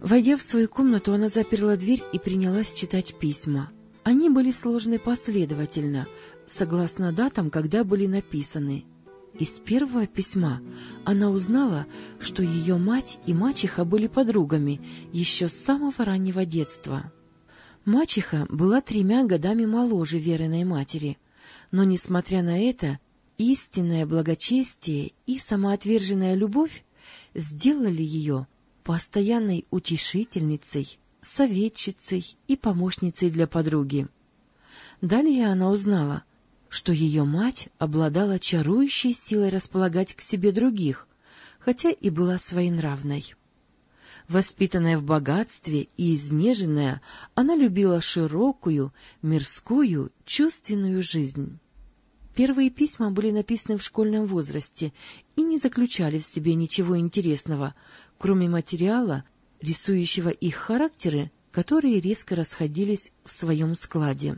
Войдя в свою комнату, она заперла дверь и принялась читать письма. Они были сложены последовательно, согласно датам, когда были написаны. Из первого письма она узнала, что ее мать и мачеха были подругами еще с самого раннего детства. Мачеха была 3 годами моложе Вериной матери, но, несмотря на это, истинное благочестие и самоотверженная любовь сделали ее постоянной утешительницей, советчицей и помощницей для подруги. Далее она узнала, что ее мать обладала чарующей силой располагать к себе других, хотя и была своенравной. Воспитанная в богатстве и изнеженная, она любила широкую, мирскую, чувственную жизнь. Первые письма были написаны в школьном возрасте и не заключали в себе ничего интересного, кроме материала, рисующего их характеры, которые резко расходились в своем складе.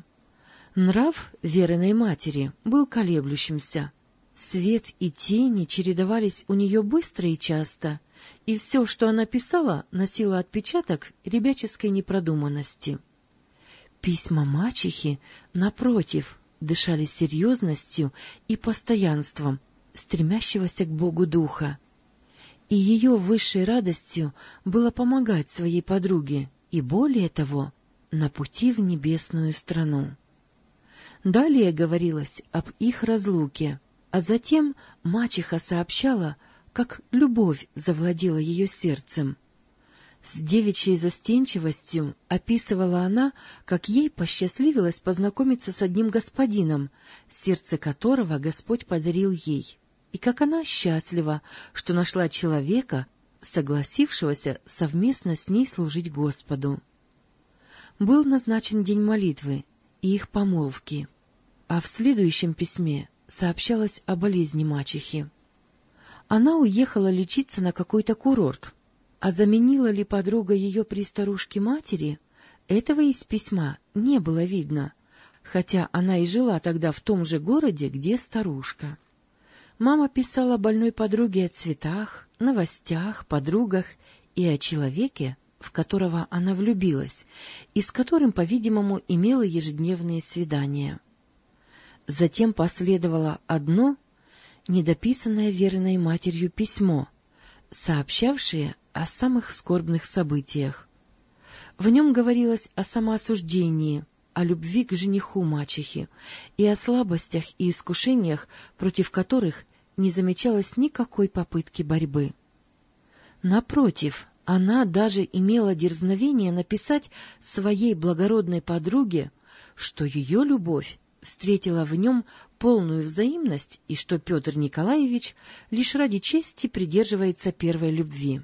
Нрав Вериной матери был колеблющимся. Свет и тени чередовались у нее быстро и часто, и все, что она писала, носило отпечаток ребяческой непродуманности. Письма мачехи, напротив, дышали серьезностью и постоянством стремящегося к Богу духа. И ее высшей радостью было помогать своей подруге и, более того, на пути в небесную страну. Далее говорилось об их разлуке, а затем мачеха сообщала, как любовь завладела ее сердцем. С девичьей застенчивостью описывала она, как ей посчастливилось познакомиться с одним господином, сердце которого Господь подарил ей, и как она счастлива, что нашла человека, согласившегося совместно с ней служить Господу. Был назначен день молитвы и их помолвки, а в следующем письме сообщалось о болезни мачехи. Она уехала лечиться на какой-то курорт, а заменила ли подруга ее при старушке-матери, этого из письма не было видно, хотя она и жила тогда в том же городе, где старушка. Мама писала больной подруге о цветах, новостях, подругах и о человеке, в которого она влюбилась, и с которым, по-видимому, имела ежедневные свидания. Затем последовало одно, недописанное Вериной матерью письмо, сообщавшее о самых скорбных событиях. В нем говорилось о самоосуждении, о любви к жениху мачехи и о слабостях и искушениях, против которых не замечалось никакой попытки борьбы. Напротив, она даже имела дерзновение написать своей благородной подруге, что ее любовь встретила в нем полную взаимность и что Петр Николаевич лишь ради чести придерживается первой любви.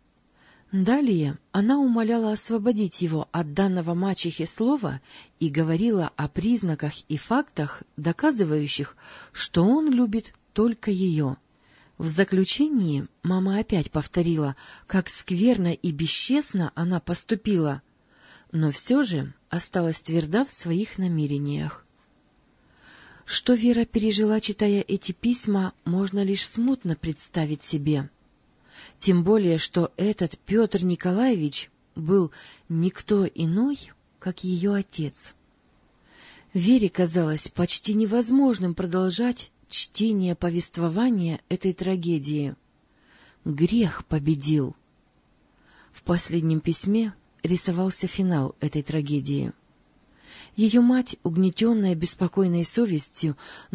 Далее она умоляла освободить его от данного мачехе слова и говорила о признаках и фактах, доказывающих, что он любит только ее. В заключении мама опять повторила, как скверно и бесчестно она поступила, но все же осталась тверда в своих намерениях. Что Вера пережила, читая эти письма, можно лишь смутно представить себе. Тем более, что этот Петр Николаевич был никто иной, как ее отец. Вере казалось почти невозможным продолжать чтение повествования этой трагедии. Грех победил. В последнем письме рисовался финал этой трагедии. Ее мать, угнетенная беспокойной совестью,